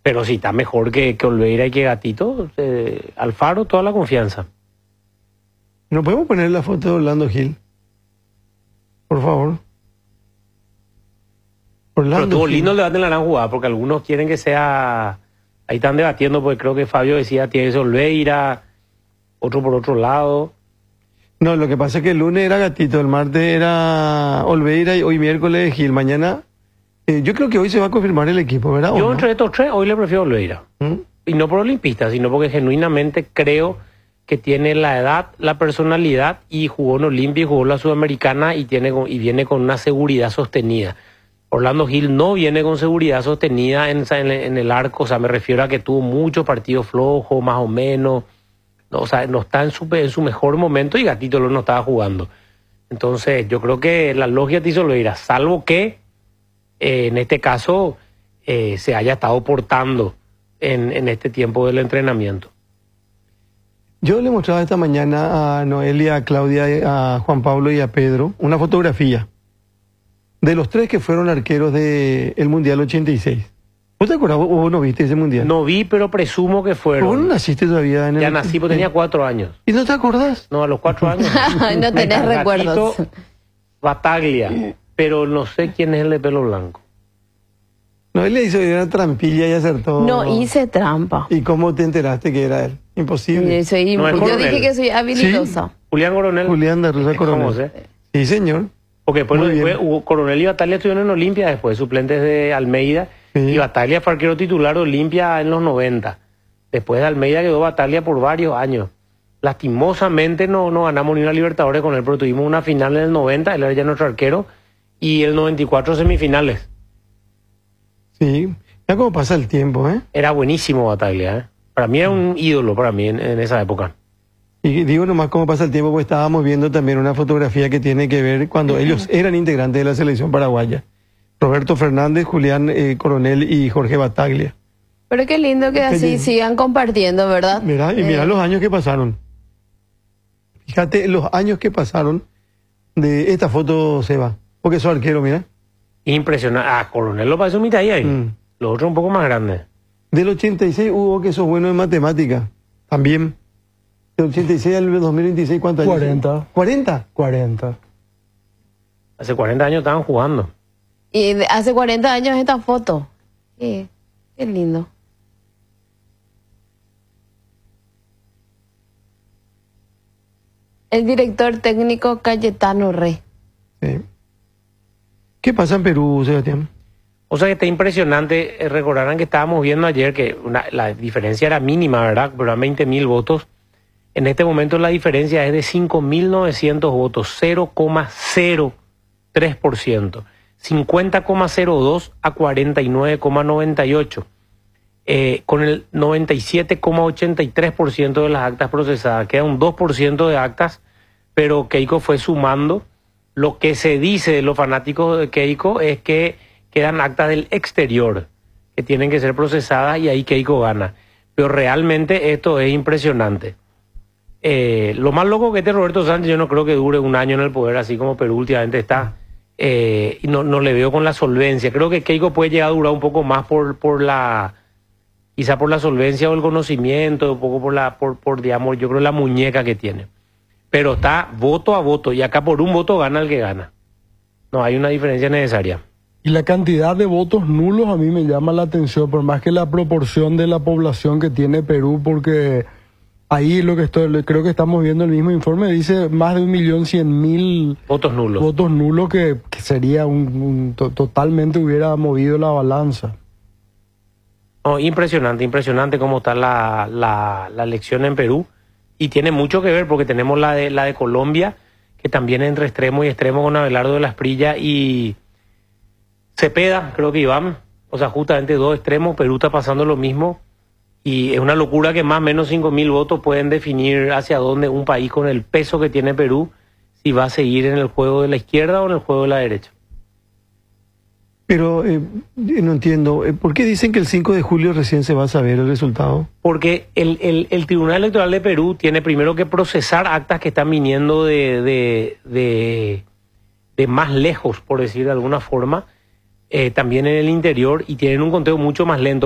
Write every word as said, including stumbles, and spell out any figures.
Pero sí, está mejor que, que Olveira y que Gatito. Eh, Alfaro, toda la confianza. ¿No podemos poner la foto de Orlando Gil? Por favor. Orlando Pero estuvo Gil. Lindo el debate en la gran jugada, porque algunos quieren que sea... Ahí están debatiendo, porque creo que Fabio decía, tiene que ser Olveira, otro por otro lado. No, lo que pasa es que el lunes era Gatito, el martes era Olveira y hoy miércoles Gil. Mañana... Eh, yo creo que hoy se va a confirmar el equipo, ¿verdad? Yo no? entre estos tres hoy le prefiero a Olveira. ¿Mm? Y no por olimpista, sino porque genuinamente creo que tiene la edad, la personalidad, y jugó en Olimpia y jugó en la Sudamericana y, tiene, y viene con una seguridad sostenida. Orlando Gil no viene con seguridad sostenida en, en, en el arco, o sea, me refiero a que tuvo muchos partidos flojos, más o menos, no, o sea, no está en su, en su mejor momento y Gatito no estaba jugando. Entonces, yo creo que la logia te hizo Olveira, salvo que Eh, en este caso eh, se haya estado portando en, en este tiempo del entrenamiento. Yo le mostraba esta mañana a Noelia, a Claudia, a Juan Pablo y a Pedro una fotografía de los tres que fueron arqueros del Mundial ochenta y seis. ¿Vos te acordás o vos no viste ese Mundial? No vi, pero presumo que fueron. ¿Vos no naciste todavía en el... Ya nací, porque tenía cuatro años. ¿Y no te acordás? No, a los cuatro años. No tenés recuerdos. Bataglia. Pero no sé quién es el de pelo blanco. No, él le hizo una trampilla y acertó. No hice trampa. ¿Y cómo te enteraste que era él? Imposible. Soy, no, yo Coronel. Dije que soy habilidosa. ¿Sí? Julián Coronel. Julián de Rosa Coronel. Sé. Sí, señor. Porque después, después hubo Coronel y Bataglia estuvieron en Olimpia, después suplentes de Almeida. Sí. Y Bataglia fue arquero titular de Olimpia en los noventa. Después de Almeida quedó Bataglia por varios años. Lastimosamente no, no ganamos ni una Libertadores con él, pero tuvimos una final en el noventa, él era ya nuestro arquero. Y el noventa y cuatro semifinales. Sí, ya cómo pasa el tiempo, ¿eh? Era buenísimo Bataglia, ¿eh? Para mí era un ídolo, para mí, en, en esa época. Y digo nomás cómo pasa el tiempo, porque estábamos viendo también una fotografía que tiene que ver cuando uh-huh. ellos eran integrantes de la selección paraguaya. Roberto Fernández, Julián eh, Coronel y Jorge Bataglia. Pero qué lindo que así que, sigan compartiendo, ¿verdad? Mira, y mira eh. los años que pasaron. Fíjate los años que pasaron de esta foto, Seba. Porque soy arquero, mira. Impresionante. Ah, Coronel lo pasó mitad ahí. ahí. Mm. Los otros un poco más grandes. Del ochenta y seis hubo que sos bueno en matemática. También. Del ochenta y seis al dos mil veintiséis, ¿cuántos años? cuarenta. ¿cuarenta? cuarenta. Hace cuarenta años estaban jugando. Y hace cuarenta años esta foto. Sí, qué lindo. El director técnico Cayetano Rey. Sí. ¿Qué pasa en Perú, Sebastián? O sea que está impresionante. Recordarán que estábamos viendo ayer que una, la diferencia era mínima, ¿verdad? Pero eran veinte mil votos. En este momento la diferencia es de cinco mil novecientos votos, cero coma cero tres por ciento. cincuenta coma cero dos a cuarenta y nueve coma noventa y ocho. Eh, con el noventa y siete coma ochenta y tres por ciento de las actas procesadas. Queda un dos por ciento de actas, pero Keiko fue sumando. Lo que se dice de los fanáticos de Keiko es que quedan actas del exterior que tienen que ser procesadas y ahí Keiko gana. Pero realmente esto es impresionante. Eh, lo más loco que este Roberto Sánchez, yo no creo que dure un año en el poder, así como Perú últimamente está. Eh, y no, no le veo con la solvencia. Creo que Keiko puede llegar a durar un poco más por, por la... quizá por la solvencia o el conocimiento, un poco por la, por, por digamos, yo creo la muñeca que tiene. Pero está voto a voto, y acá por un voto gana el que gana. No hay una diferencia necesaria. Y la cantidad de votos nulos a mí me llama la atención, por más que la proporción de la población que tiene Perú, porque ahí lo que estoy, creo que estamos viendo el mismo informe, dice más de un millón cien mil votos nulos. Votos nulos que, que sería un, un to, totalmente hubiera movido la balanza. No, impresionante, impresionante cómo está la, la, la elección en Perú. Y tiene mucho que ver porque tenemos la de la de Colombia, que también es entre extremo y extremo con Abelardo de la Esprilla y Cepeda, creo que Iván. O sea, justamente dos extremos. Perú está pasando lo mismo. Y es una locura que más o menos cinco mil votos pueden definir hacia dónde un país con el peso que tiene Perú, si va a seguir en el juego de la izquierda o en el juego de la derecha. Pero eh, no entiendo, ¿por qué dicen que el cinco de julio recién se va a saber el resultado? Porque el, el, el Tribunal Electoral de Perú tiene primero que procesar actas que están viniendo de, de, de, de más lejos, por decir de alguna forma, eh, también en el interior, y tienen un conteo mucho más lento.